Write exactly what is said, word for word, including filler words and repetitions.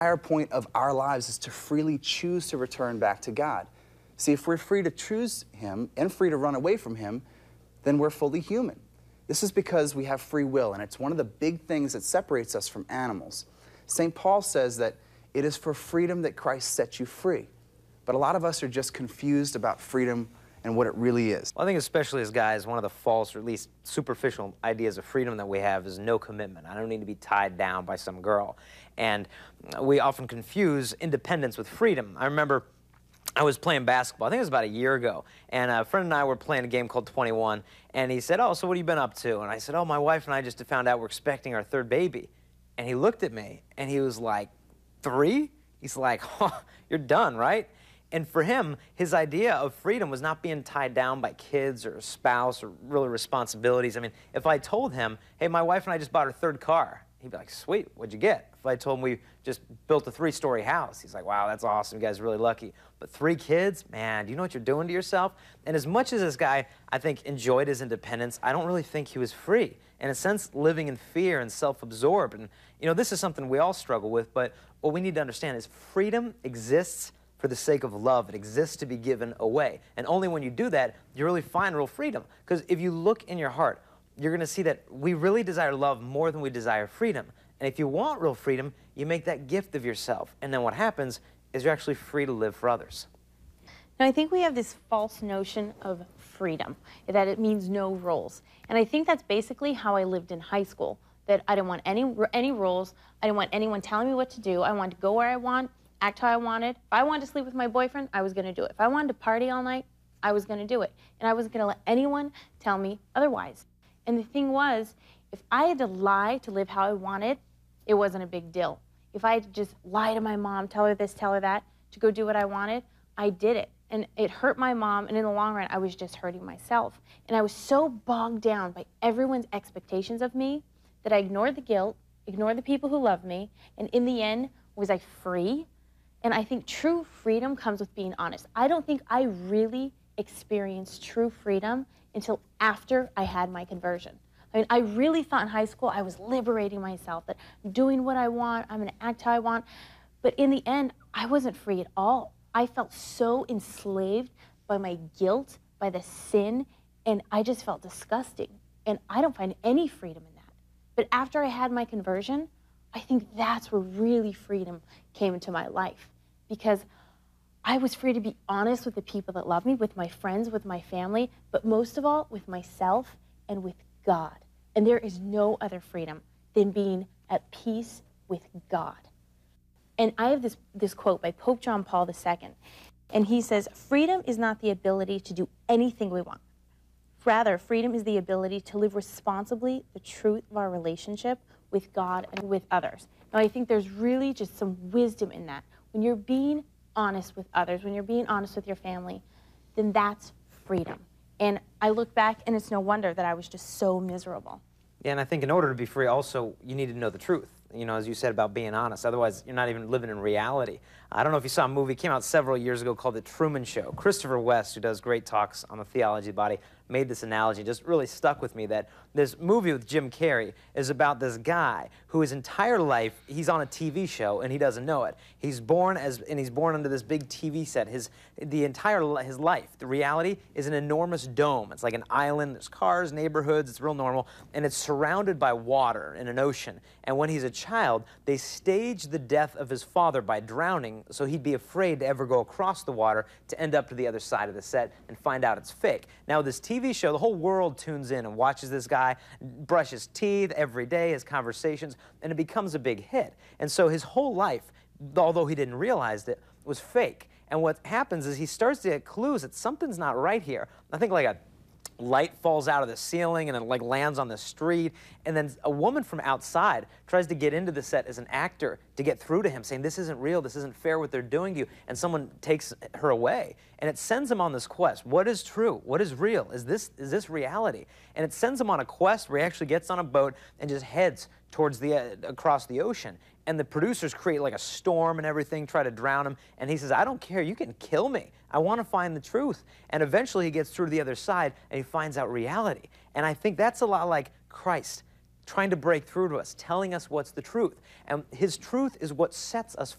entire point of our lives is to freely choose to return back to God. See, if we're free to choose Him and free to run away from Him, then we're fully human. This is because we have free will, and it's one of the big things that separates us from animals. Saint Paul says that it is for freedom that Christ set you free. But a lot of us are just confused about freedom and what it really is. Well, I think especially as guys, one of the false or at least superficial ideas of freedom that we have is no commitment. I don't need to be tied down by some girl. And we often confuse independence with freedom. I remember I was playing basketball, I think it was about a year ago, and a friend and I were playing a game called twenty-one, and he said, oh, so what have you been up to? And I said, oh, my wife and I just found out we're expecting our third baby. And he looked at me, and he was like, three? He's like, oh, you're done, right? And for him, his idea of freedom was not being tied down by kids or a spouse or really responsibilities. I mean, if I told him, hey, my wife and I just bought our third car, he'd be like, sweet, what'd you get? If I told him we just built a three-story house, he's like, wow, that's awesome, you guys are really lucky. But three kids, man, do you know what you're doing to yourself? And as much as this guy, I think, enjoyed his independence, I don't really think he was free. In a sense, living in fear and self-absorbed. And, you know, this is something we all struggle with, but what we need to understand is freedom exists for the sake of love. It exists to be given away. And only when you do that, you really find real freedom. Because if you look in your heart, you're going to see that we really desire love more than we desire freedom. And if you want real freedom, you make that gift of yourself. And then what happens is you're actually free to live for others. Now, I think we have this false notion of freedom, that it means no rules. And I think that's basically how I lived in high school, that I didn't want any, any rules. I didn't want anyone telling me what to do. I wanted to go where I want, act how I wanted. If I wanted to sleep with my boyfriend, I was going to do it. If I wanted to party all night, I was going to do it. And I wasn't going to let anyone tell me otherwise. And the thing was, if I had to lie to live how I wanted, it wasn't a big deal. If I had to just lie to my mom, tell her this, tell her that, to go do what I wanted, I did it. And it hurt my mom, and in the long run, I was just hurting myself. And I was so bogged down by everyone's expectations of me that I ignored the guilt, ignored the people who loved me, and in the end, was I free? And I think true freedom comes with being honest. I don't think I really experienced true freedom until after I had my conversion. I mean, I really thought in high school I was liberating myself, that I'm doing what I want, I'm gonna act how I want. But in the end, I wasn't free at all. I felt so enslaved by my guilt, by the sin, and I just felt disgusting. And I don't find any freedom in that. But after I had my conversion, I think that's where really freedom came into my life, because I was free to be honest with the people that love me, with my friends, with my family, but most of all, with myself and with God. And there is no other freedom than being at peace with God. And I have this, this quote by Pope John Paul the Second, and he says, freedom is not the ability to do anything we want. Rather, freedom is the ability to live responsibly the truth of our relationship with God and with others. Now, I think there's really just some wisdom in that. When you're being honest with others, when you're being honest with your family, then that's freedom. And I look back, and it's no wonder that I was just so miserable. Yeah, and I think in order to be free, also, you need to know the truth. You know, as you said about being honest. Otherwise, you're not even living in reality. I don't know if you saw a movie, came out several years ago called The Truman Show. Christopher West, who does great talks on the theology of the body, made this analogy, just really stuck with me, that this movie with Jim Carrey is about this guy who his entire life, he's on a T V show and he doesn't know it. He's born as, and he's born under this big T V set. His, the entire, his life, the reality is an enormous dome. It's like an island, there's cars, neighborhoods, it's real normal, and it's surrounded by water in an ocean. And when he's a child, they stage the death of his father by drowning, so he'd be afraid to ever go across the water to end up to the other side of the set and find out it's fake. Now, this T V show, the whole world tunes in and watches this guy brush his teeth every day, his conversations, and it becomes a big hit. And so his whole life, although he didn't realize it, was fake. And what happens is he starts to get clues that something's not right here. I think like a light falls out of the ceiling and it like lands on the street, and then a woman from outside tries to get into the set as an actor to get through to him, saying this isn't real, this isn't fair what they're doing to you, and someone takes her away, and it sends him on this quest. What is true? What is real? Is this, is this reality? And it sends him on a quest where he actually gets on a boat and just heads towards the, uh, across the ocean. And the producers create like a storm and everything, try to drown him. And he says, I don't care, you can kill me. I want to find the truth. And eventually he gets through to the other side and he finds out reality. And I think that's a lot like Christ trying to break through to us, telling us what's the truth. And his truth is what sets us